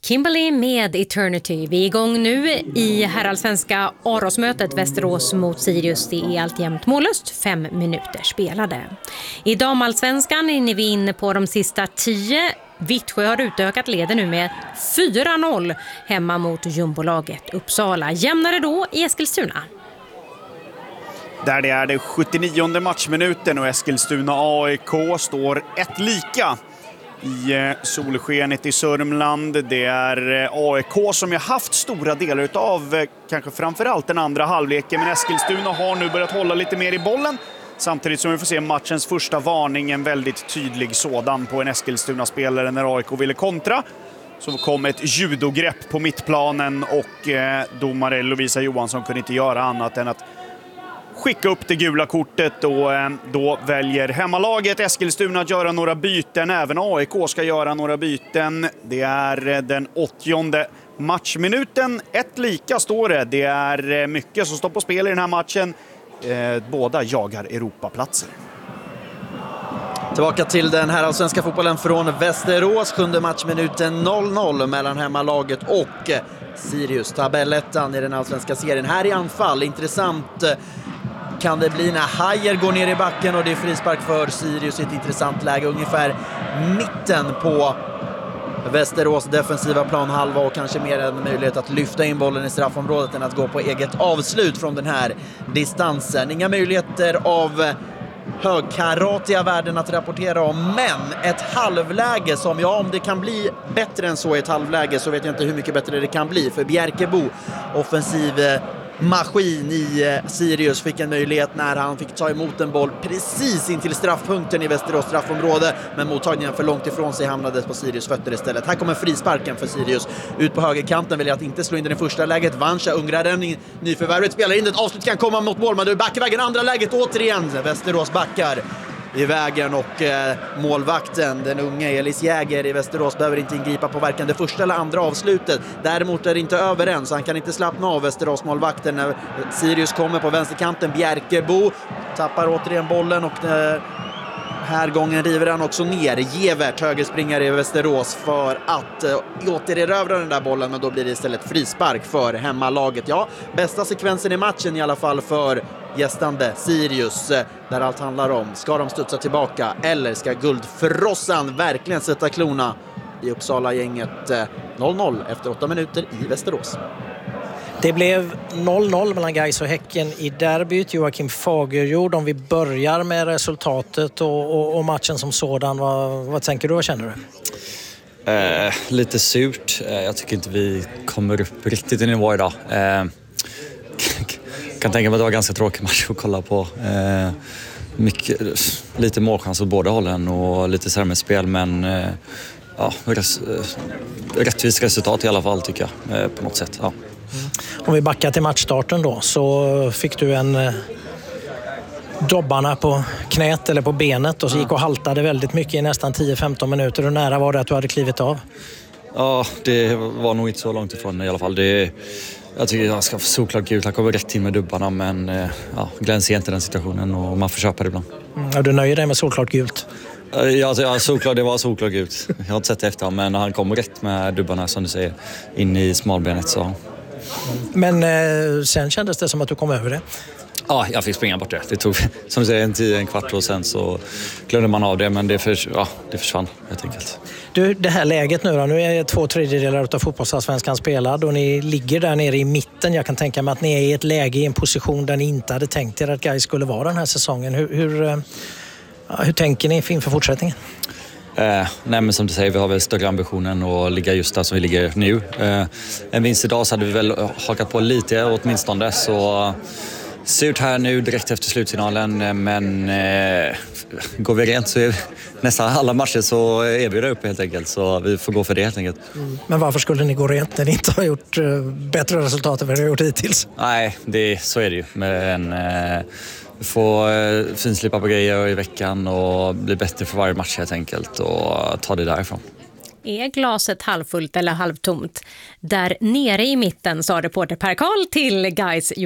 Kimberly med Eternity. Vi är igång nu i herrallsvenska Arosmötet Västerås mot Sirius. Det är alltjämt mållöst, 5 minuter spelade. I damallsvenskan är vi inne på de sista 10. Vittsjö har utökat leden nu med 4-0 hemma mot jumbolaget Uppsala. Jämnare då i Eskilstuna. Där det är det 79:e matchminuten och Eskilstuna AIK står 1 lika i solskenet i Sörmland. Det är AIK som har haft stora delar av kanske framförallt den andra halvleken, men Eskilstuna har nu börjat hålla lite mer i bollen. Samtidigt som vi får se matchens första varning, en väldigt tydlig sådan på en Eskilstuna-spelare när AIK ville kontra. Så kom ett judogrepp på mittplanen och domare Lovisa Johansson kunde inte göra annat än att skicka upp det gula kortet, och då väljer hemmalaget Eskilstuna att göra några byten. Även AIK ska göra några byten. Det är den 80:e matchminuten. 1 lika står det. Det är mycket som står på spel i den här matchen. Båda jagar Europaplatser. Tillbaka till den här av svenska fotbollen från Västerås. 7:e matchminuten 0-0 mellan hemmalaget och Sirius. Tabellettan i den allsvenska serien. Här i anfall, intressant kan det bli när Hajer går ner i backen och det är frispark för Sirius i ett intressant läge. Ungefär mitten på Västerås defensiva planhalva och kanske mer en möjlighet att lyfta in bollen i straffområdet än att gå på eget avslut från den här distansen. Inga möjligheter av högkaratiga värden att rapportera om, men ett halvläge som, ja, om det kan bli bättre än så i ett halvläge så vet jag inte hur mycket bättre det kan bli, för Bjerkebo, offensiv maskin i Sirius, fick en möjlighet när han fick ta emot en boll precis in till straffpunkten i Västerås straffområde, men mottagningen för långt ifrån sig hamnade på Sirius fötter istället. Här kommer frisparken för Sirius ut på högerkanten, väljer att inte slå in den i första läget. Vansha, ungraren, nyförvärvet, spelar in det, avslut kan komma mot mål, men det är backvägen, andra läget återigen. Västerås backar i vägen och målvakten, den unga Elis Jäger i Västerås, behöver inte ingripa på varken det första eller andra avslutet. Däremot är det inte över än, så han kan inte slappna av, Västerås målvakten, när Sirius kommer på vänsterkanten. Bjerkebo tappar återigen bollen och här gången river han också ner Gevert, högerspringare i Västerås, för att återerövra den där bollen, men då blir det istället frispark för hemmalaget. Ja, bästa sekvensen i matchen i alla fall för gästande Sirius, där allt handlar om, ska de studsa tillbaka eller ska guldfrossan verkligen sätta klona i Uppsala-gänget? 0-0 efter 8 minuter i Västerås. Det blev 0-0 mellan Gais och Häcken i derbyt. Joakim Fagerjord, om vi börjar med resultatet och matchen som sådan, vad tänker du och känner du? Lite surt. Jag tycker inte vi kommer upp riktigt i nivå idag. Kan tänka mig att det var ganska tråkig match att kolla på. Lite målchans åt båda hållen och lite sämre spel, men ja, rättvist resultat i alla fall tycker jag på något sätt. Ja. Om vi backar till matchstarten då, så fick du en dobbarna på knät eller på benet och så gick och haltade väldigt mycket i nästan 10-15 minuter. Och nära var det att du hade klivit av? Ja, det var nog inte så långt ifrån i alla fall. Jag tycker jag ska få solklart gult. Han kommer rätt in med dubbarna, men ja, Glenn ser inte den situationen och man får köpa det ibland. Ja, du nöjer dig med solklart gult? Ja, solklart, det var solklart gult. Jag har inte sett efter, men han kom rätt med dubbarna som du säger in i smalbenet. Så. Men sen kändes det som att du kom över det? Ja, jag fick springa bort det. Det tog, som du säger, en kvart och sen så glömde man av det, men det försvann helt enkelt. Du, det här läget nu då, nu är 2/3 av fotbollsallsvenskan spelad och ni ligger där nere i mitten. Jag kan tänka mig att ni är i ett läge, i en position där ni inte hade tänkt er att Gais skulle vara den här säsongen. Hur tänker ni inför fortsättningen? Nej, men som du säger, vi har väl större ambitionen att ligga just där som vi ligger nu. En vinst idag så hade vi väl hakat på lite åtminstone, så surt här nu direkt efter slutsignalen, men går vi rent så är nästan alla matcher så är vi där uppe helt enkelt, så vi får gå för det helt enkelt. Men varför skulle ni gå rent när ni inte har gjort bättre resultat än vad ni har gjort hittills? Nej, så är det ju, men vi får finslipa på grejer i veckan och bli bättre för varje match helt enkelt och ta det därifrån. Är glaset halvfullt eller halvtomt? Där nere i mitten, sa reporter Per Karl till Gais